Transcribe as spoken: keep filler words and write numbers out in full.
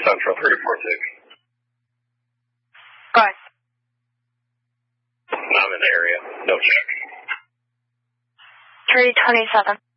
Central three four six. Go ahead. I'm in the area. No check. three twenty-seven.